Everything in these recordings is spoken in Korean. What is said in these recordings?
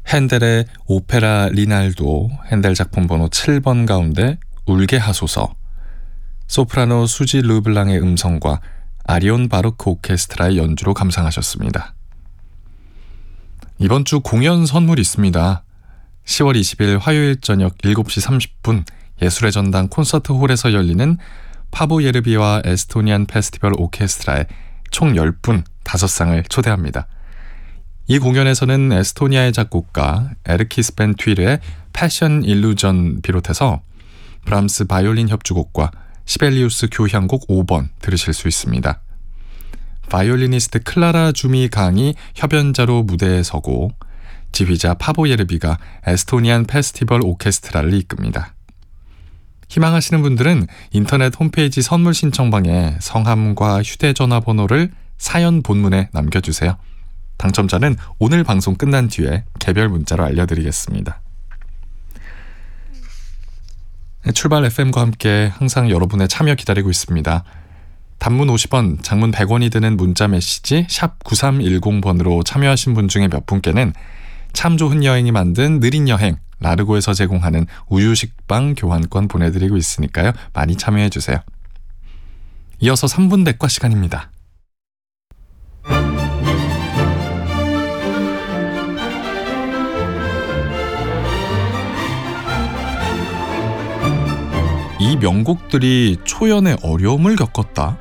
핸델의 오페라 리날도 핸델 작품 번호 7번 가운데 울게 하소서, 소프라노 수지 르블랑의 음성과 아리온 바로크 오케스트라의 연주로 감상하셨습니다. 이번 주 공연 선물이 있습니다. 10월 20일 화요일 저녁 7시 30분 예술의 전당 콘서트홀에서 열리는 파보 예르비와 에스토니안 페스티벌 오케스트라의 총 10분 5상을 초대합니다. 이 공연에서는 에스토니아의 작곡가 에르키스 벤 튀르의 패션 일루전 비롯해서 브람스 바이올린 협주곡과 시벨리우스 교향곡 5번 들으실 수 있습니다. 바이올리니스트 클라라 주미 강이 협연자로 무대에 서고 지휘자 파보 예르비가 에스토니안 페스티벌 오케스트라를 이끕니다. 희망하시는 분들은 인터넷 홈페이지 선물 신청방에 성함과 휴대전화번호를 사연 본문에 남겨주세요. 당첨자는 오늘 방송 끝난 뒤에 개별 문자로 알려드리겠습니다. 출발 FM과 함께 항상 여러분의 참여 기다리고 있습니다. 단문 50원, 장문 100원이 드는 문자 메시지 샵 9310번으로 참여하신 분 중에 몇 분께는 참 좋은 여행이 만든 느린 여행 라르고에서 제공하는 우유식빵 교환권 보내드리고 있으니까요. 많이 참여해주세요. 이어서 3분 대과 시간입니다. 이 명곡들이 초연의 어려움을 겪었다.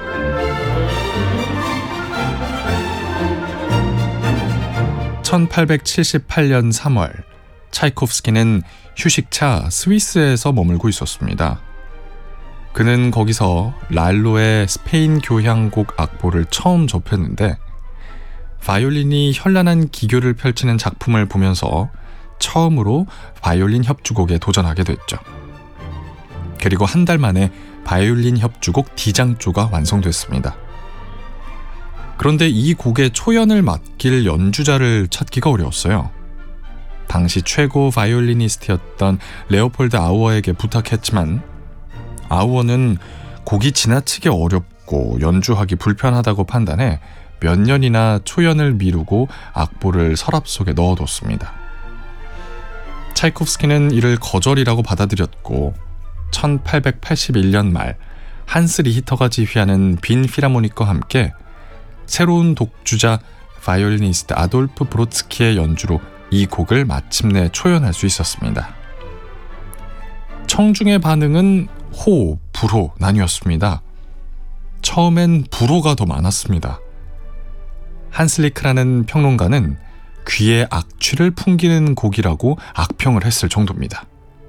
(1878년 3월) 차이코프스키는 휴식차 스위스에서 머물고 있었습니다. 그는 거기서 랄로의 스페인 교향곡 악보를 처음 접했는데 바이올린이 현란한 기교를 펼치는 작품을 보면서 처음으로 바이올린 협주곡에 도전하게 됐죠. 그리고 한 달 만에 바이올린 협주곡 D장조가 완성됐습니다. 그런데 이 곡의 초연을 맡길 연주자를 찾기가 어려웠어요. 당시 최고 바이올리니스트였던 레오폴드 아우어에게 부탁했지만 아우어는 곡이 지나치게 어렵고 연주하기 불편하다고 판단해 몇 년이나 초연을 미루고 악보를 서랍 속에 넣어뒀습니다. 차이코프스키는 이를 거절이라고 받아들였고 1881년 말 한스 리히터가 지휘하는 빈 필하모닉과 함께 새로운 독주자 바이올리니스트 아돌프 브로츠키의 연주로 이 곡을 마침내 초연할 수 있었습니다. 청중의 반응은 호, 불호 나뉘었습니다. 처음엔 불호가 더 많았습니다. 한슬리크라는 평론가는 귀에 악취를 풍기는 곡이라고 악평을 했을 정도입니다.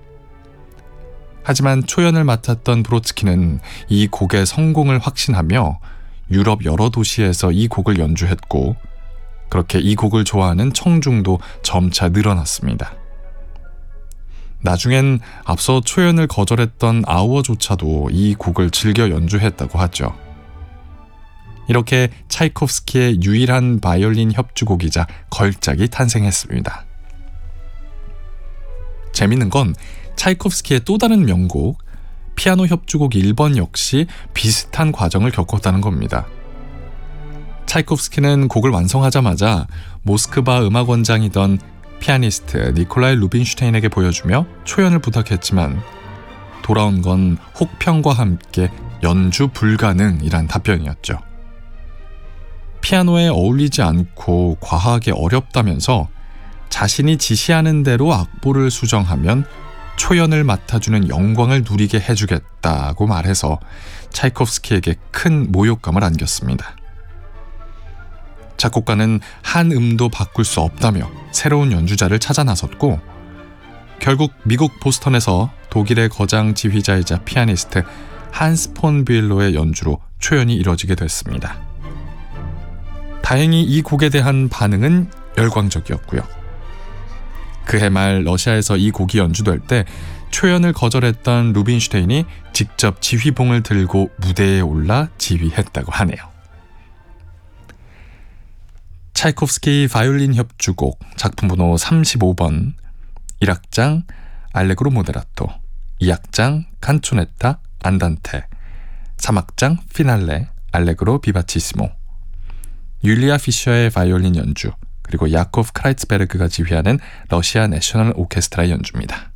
하지만 초연을 맡았던 브로츠키는 이 곡의 성공을 확신하며 유럽 여러 도시에서 이 곡을 연주했고 그렇게 이 곡을 좋아하는 청중도 점차 늘어났습니다. 나중엔 앞서 초연을 거절했던 아우어조차도 이 곡을 즐겨 연주했다고 하죠. 이렇게 차이코프스키의 유일한 바이올린 협주곡이자 걸작이 탄생했습니다. 재밌는 건 차이코프스키의 또 다른 명곡 피아노 협주곡 1번 역시 비슷한 과정을 겪었다는 겁니다. 차이코프스키는 곡을 완성하자마자 모스크바 음악원장이던 피아니스트 니콜라이 루빈슈테인에게 보여주며 초연을 부탁했지만 돌아온 건 혹평과 함께 연주 불가능이란 답변이었죠. 피아노에 어울리지 않고 과하게 어렵다면서 자신이 지시하는 대로 악보를 수정하면 초연을 맡아주는 영광을 누리게 해주겠다고 말해서 차이코프스키에게 큰 모욕감을 안겼습니다. 작곡가는 한 음도 바꿀 수 없다며 새로운 연주자를 찾아 나섰고 결국 미국 보스턴에서 독일의 거장 지휘자이자 피아니스트 한스 폰 뷰엘로의 연주로 초연이 이뤄지게 됐습니다. 다행히 이 곡에 대한 반응은 열광적이었고요. 그해 말 러시아에서 이 곡이 연주될 때 초연을 거절했던 루빈슈테인이 직접 지휘봉을 들고 무대에 올라 지휘했다고 하네요. 차이코프스키 바이올린 협주곡 작품 번호 35번 1악장 알레그로 모데라토, 2악장 칸초네타 안단테, 3악장 피날레 알레그로 비바치시모, 율리아 피셔의 바이올린 연주, 그리고 야코프 크라이츠베르그가 지휘하는 러시아 내셔널 오케스트라의 연주입니다.